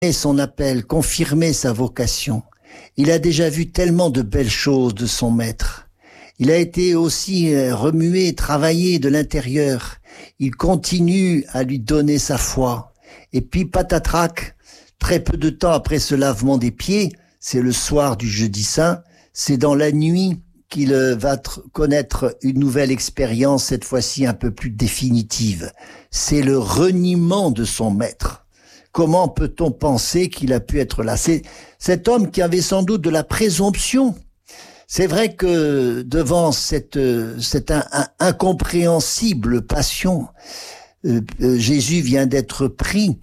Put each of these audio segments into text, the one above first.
son appel, confirmer sa vocation. Il a déjà vu tellement de belles choses de son maître. Il a été aussi remué, travaillé de l'intérieur. Il continue à lui donner sa foi. Et puis patatrac, très peu de temps après ce lavement des pieds, c'est le soir du jeudi saint, c'est dans la nuit qu'il va connaître une nouvelle expérience, cette fois-ci un peu plus définitive. C'est le reniement de son maître. Comment peut-on penser qu'il a pu être là? C'est cet homme qui avait sans doute de la présomption. C'est vrai que devant cette incompréhensible passion, Jésus vient d'être pris,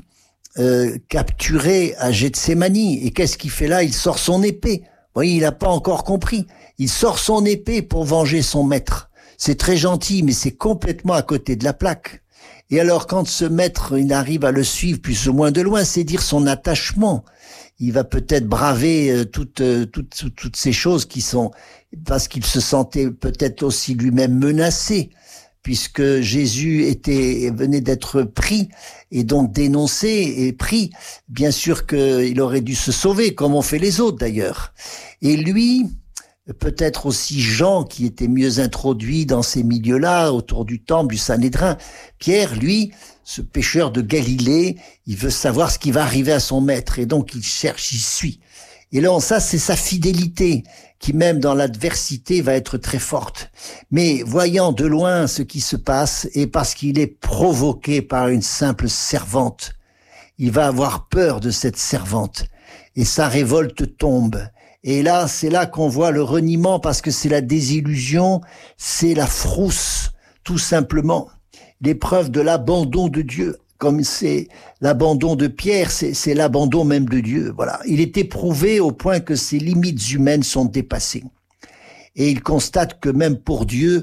capturé à Gethsémani. Et qu'est-ce qu'il fait là? Il sort son épée. Vous voyez, il n'a pas encore compris. Il sort son épée pour venger son maître. C'est très gentil, mais c'est complètement à côté de la plaque. Et alors, quand ce maître, il arrive à le suivre plus ou moins de loin, c'est dire son attachement. Il va peut-être braver toutes ces choses qui sont, parce qu'il se sentait peut-être aussi lui-même menacé, puisque Jésus venait d'être pris et donc dénoncé et pris. Bien sûr qu'il aurait dû se sauver, comme ont fait les autres d'ailleurs. Et lui, peut-être aussi Jean, qui était mieux introduit dans ces milieux-là, autour du temple, du Sanhédrin. Pierre, lui, ce pêcheur de Galilée, il veut savoir ce qui va arriver à son maître, et donc il cherche, il suit. Et là, ça, c'est sa fidélité, qui même dans l'adversité va être très forte. Mais voyant de loin ce qui se passe, et parce qu'il est provoqué par une simple servante, il va avoir peur de cette servante, et sa révolte tombe. Et là, c'est là qu'on voit le reniement, parce que c'est la désillusion, c'est la frousse, tout simplement. L'épreuve de l'abandon de Dieu, comme c'est l'abandon de Pierre, c'est l'abandon même de Dieu. Voilà, il est éprouvé au point que ses limites humaines sont dépassées. Et il constate que même pour Dieu,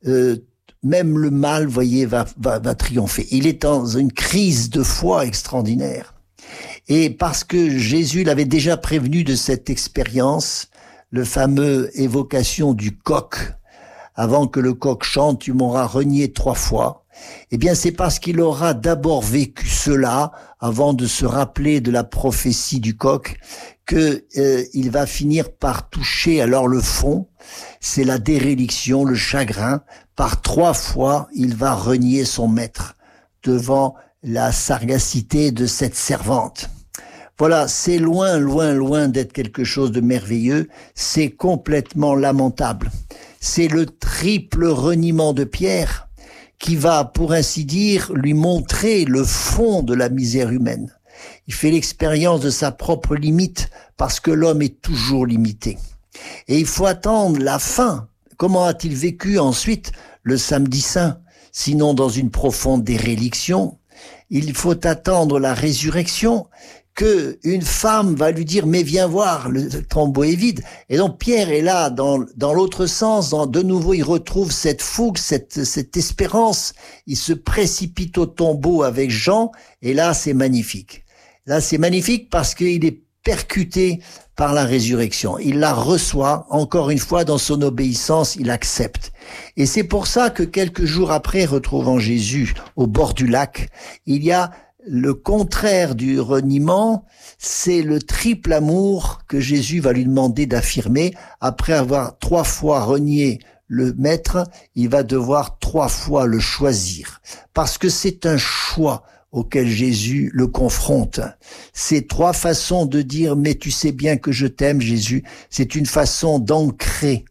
même le mal, voyez, va triompher. Il est dans une crise de foi extraordinaire. Et parce que Jésus l'avait déjà prévenu de cette expérience, le fameux évocation du coq, avant que le coq chante, tu m'auras renié 3 fois. Eh bien, c'est parce qu'il aura d'abord vécu cela, avant de se rappeler de la prophétie du coq, que il va finir par toucher alors le fond. C'est la déréliction, le chagrin. Par 3 fois, il va renier son maître devant la sagacité de cette servante. Voilà, c'est loin, loin, loin d'être quelque chose de merveilleux. C'est complètement lamentable. C'est le triple reniement de Pierre qui va, pour ainsi dire, lui montrer le fond de la misère humaine. Il fait l'expérience de sa propre limite parce que l'homme est toujours limité. Et il faut attendre la fin. Comment a-t-il vécu ensuite le samedi saint? Sinon dans une profonde déréliction. Il faut attendre la résurrection, que une femme va lui dire, mais viens voir, le tombeau est vide. Et donc Pierre est là dans l'autre sens, de nouveau il retrouve cette fougue, cette espérance. Il se précipite au tombeau avec Jean, et là c'est magnifique. Là c'est magnifique parce qu'il est percuté par la résurrection. Il la reçoit, encore une fois, dans son obéissance, il accepte. Et c'est pour ça que quelques jours après, retrouvant Jésus au bord du lac, il y a le contraire du reniement, c'est le triple amour que Jésus va lui demander d'affirmer. Après avoir 3 fois renié le maître, il va devoir 3 fois le choisir. Parce que c'est un choix auquel Jésus le confronte. Ces 3 façons de dire « mais tu sais bien que je t'aime, Jésus », c'est une façon d'ancrer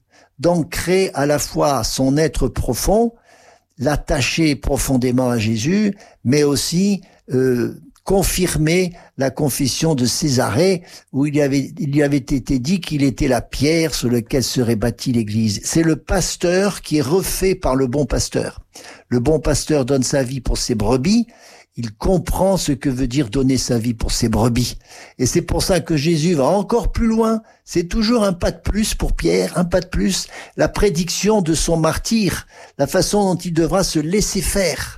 à la fois son être profond, l'attacher profondément à Jésus, mais aussi confirmer la confession de Césarée, où il lui avait été dit qu'il était la pierre sur laquelle serait bâtie l'Église. C'est le pasteur qui est refait par le bon pasteur. Le bon pasteur donne sa vie pour ses brebis. Il comprend ce que veut dire donner sa vie pour ses brebis. Et c'est pour ça que Jésus va encore plus loin. C'est toujours un pas de plus pour Pierre, un pas de plus. La prédiction de son martyr, la façon dont il devra se laisser faire,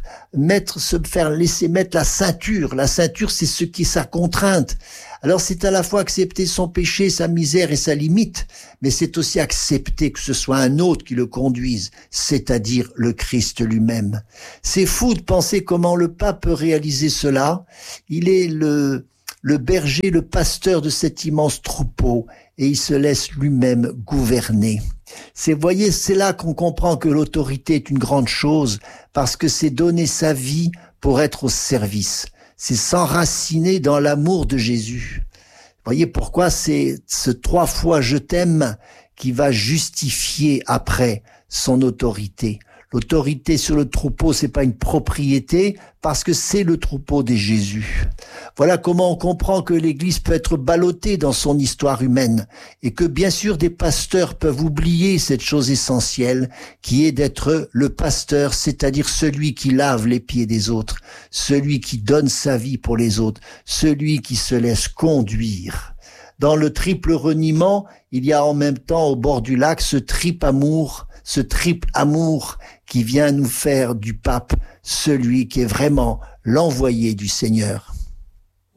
laisser mettre la ceinture. La ceinture, c'est ce qui est sa contrainte. Alors c'est à la fois accepter son péché, sa misère et sa limite, mais c'est aussi accepter que ce soit un autre qui le conduise, c'est-à-dire le Christ lui-même. C'est fou de penser comment le pape peut réaliser cela. Il est le le berger, le pasteur de cet immense troupeau, et il se laisse lui-même gouverner. Voyez, c'est là qu'on comprend que l'autorité est une grande chose, parce que c'est donner sa vie pour être au service. C'est s'enraciner dans l'amour de Jésus. Voyez pourquoi c'est ce 3 fois je t'aime qui va justifier après son autorité. L'autorité sur le troupeau, c'est pas une propriété, parce que c'est le troupeau de Jésus. Voilà comment on comprend que l'Église peut être ballottée dans son histoire humaine, et que bien sûr des pasteurs peuvent oublier cette chose essentielle, qui est d'être le pasteur, c'est-à-dire celui qui lave les pieds des autres, celui qui donne sa vie pour les autres, celui qui se laisse conduire. Dans le triple reniement, il y a en même temps au bord du lac ce triple amour qui vient nous faire du pape celui qui est vraiment l'envoyé du Seigneur.